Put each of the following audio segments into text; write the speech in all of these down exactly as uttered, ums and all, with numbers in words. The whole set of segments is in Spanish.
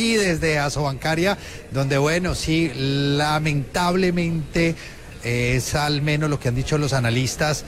aquí desde Asobancaria, donde bueno, sí, lamentablemente eh, es al menos lo que han dicho los analistas,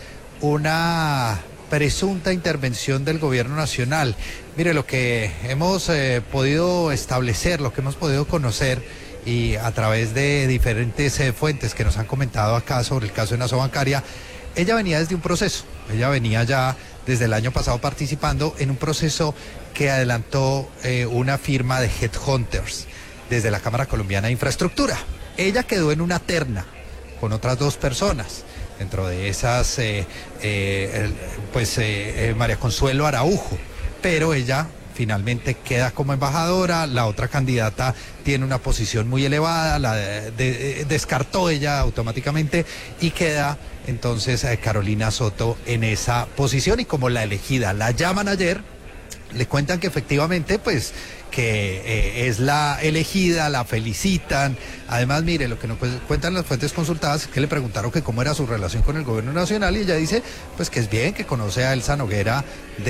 una presunta intervención del gobierno nacional. Mire, lo que hemos eh, podido establecer, lo que hemos podido conocer y a través de diferentes eh, fuentes que nos han comentado acá sobre el caso de Asobancaria, ella venía desde un proceso, ella venía ya desde el año pasado participando en un proceso que adelantó eh, una firma de headhunters desde la Cámara Colombiana de Infraestructura. Ella quedó en una terna con otras dos personas. Dentro de esas, eh, eh, el, pues eh, eh, María Consuelo Araujo, pero ella finalmente queda como embajadora, la otra candidata tiene una posición muy elevada, la de, de, descartó ella automáticamente y queda entonces eh, Carolina Soto en esa posición y como la elegida. La llaman ayer, le cuentan que efectivamente pues que eh, es la elegida, la felicitan. Además, mire, lo que nos cuentan las fuentes consultadas es que le preguntaron que cómo era su relación con el gobierno nacional y ella dice pues que es bien, que conoce a Elsa Noguera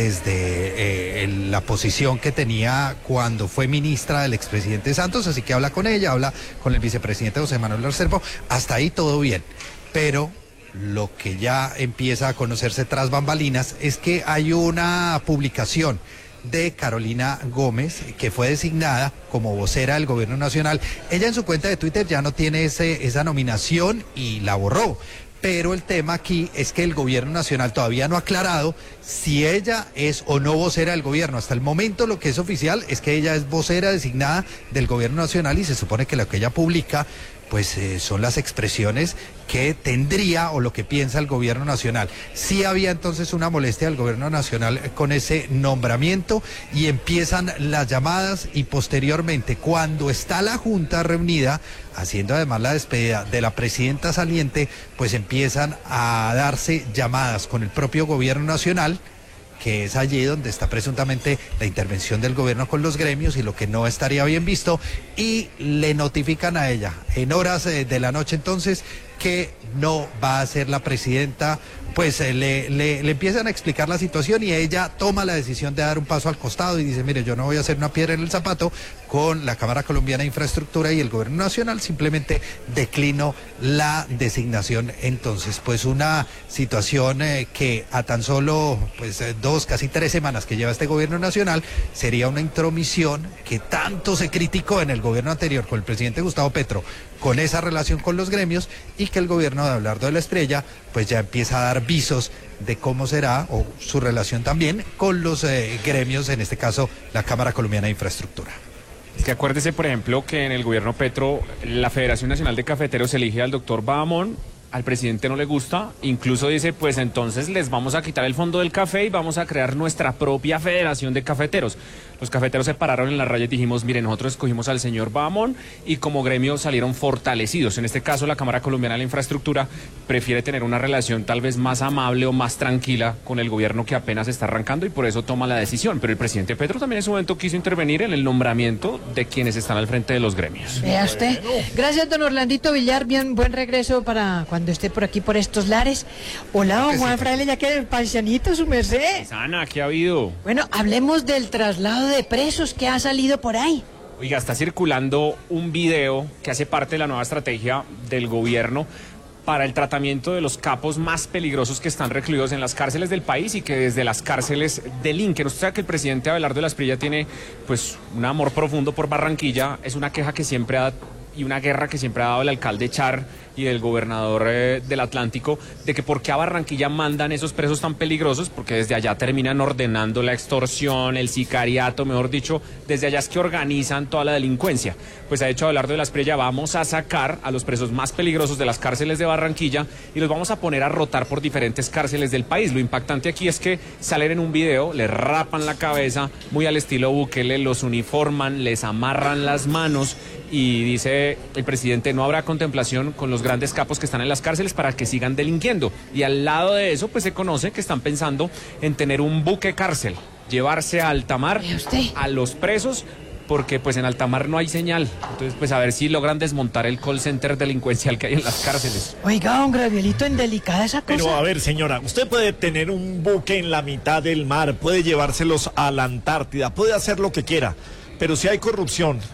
desde eh, el, la posición que tenía cuando fue ministra del expresidente Santos, así que habla con ella, habla con el vicepresidente José Manuel Restrepo, hasta ahí todo bien, pero lo que ya empieza a conocerse tras bambalinas es que hay una publicación de Carolina Gómez, que fue designada como vocera del gobierno nacional. Ella en su cuenta de Twitter ya no tiene ese, esa nominación y la borró. Pero el tema aquí es que el gobierno nacional todavía no ha aclarado si ella es o no vocera del gobierno. Hasta el momento lo que es oficial es que ella es vocera designada del gobierno nacional y se supone que lo que ella publica pues eh, son las expresiones que tendría o lo que piensa el gobierno nacional. Sí había entonces una molestia del gobierno nacional con ese nombramiento y empiezan las llamadas y posteriormente cuando está la Junta reunida, haciendo además la despedida de la presidenta saliente, pues empiezan a darse llamadas con el propio gobierno nacional, que es allí donde está presuntamente la intervención del gobierno con los gremios y lo que no estaría bien visto, y le notifican a ella en horas eh, de la noche entonces que no va a ser la presidenta, pues eh, le, le, le empiezan a explicar la situación y ella toma la decisión de dar un paso al costado y dice, mire, yo no voy a hacer una piedra en el zapato con la Cámara Colombiana de Infraestructura y el gobierno nacional, simplemente declino la designación. Entonces, pues una situación eh, que a tan solo pues eh, dos, casi tres semanas que lleva este gobierno nacional, sería una intromisión que tanto se criticó en el gobierno anterior con el presidente Gustavo Petro, con esa relación con los gremios, y que el gobierno de Abelardo de la Espriella pues ya empieza a dar visos de cómo será o su relación también con los eh, gremios, en este caso la Cámara Colombiana de Infraestructura. Es que acuérdese, por ejemplo, que en el gobierno Petro la Federación Nacional de Cafeteros elige al doctor Bahamón, al presidente no le gusta, incluso dice, pues entonces les vamos a quitar el fondo del café y vamos a crear nuestra propia federación de cafeteros. Los cafeteros se pararon en la raya y dijimos, mire, nosotros escogimos al señor Bahamón y como gremio salieron fortalecidos. En este caso, la Cámara Colombiana de la Infraestructura prefiere tener una relación tal vez más amable o más tranquila con el gobierno que apenas está arrancando y por eso toma la decisión. Pero el presidente Petro también en su momento quiso intervenir en el nombramiento de quienes están al frente de los gremios. Vea usted. Gracias, don Orlandito Villar. Bien, buen regreso para cuando esté por aquí, por estos lares. Hola, don Juan Fraile, ya que el paisianito, su merced. Sana, ¿qué ha habido? Bueno, hablemos del traslado de presos que ha salido por ahí. Oiga, está circulando un video que hace parte de la nueva estrategia del gobierno para el tratamiento de los capos más peligrosos que están recluidos en las cárceles del país y que desde las cárceles delinquen. Usted sabe que el presidente Abelardo de la Espriella tiene pues un amor profundo por Barranquilla, es una queja que siempre ha y una guerra que siempre ha dado el alcalde Char y el gobernador eh, del Atlántico, de que por qué a Barranquilla mandan esos presos tan peligrosos, porque desde allá terminan ordenando la extorsión, el sicariato, mejor dicho, desde allá es que organizan toda la delincuencia. Pues ha dicho Abelardo de la Espriella, vamos a sacar a los presos más peligrosos de las cárceles de Barranquilla y los vamos a poner a rotar por diferentes cárceles del país. Lo impactante aquí es que salen en un video, les rapan la cabeza, muy al estilo Bukele, los uniforman, les amarran las manos y dice el presidente, no habrá contemplación con los grandes capos que están en las cárceles para que sigan delinquiendo. Y al lado de eso, pues se conoce que están pensando en tener un buque cárcel, llevarse a alta mar a los presos, porque pues en alta mar no hay señal. Entonces, pues a ver si logran desmontar el call center delincuencial que hay en las cárceles. Oiga, don Gravielito, en delicada esa cosa. Pero a ver, señora, usted puede tener un buque en la mitad del mar, puede llevárselos a la Antártida, puede hacer lo que quiera, pero si hay corrupción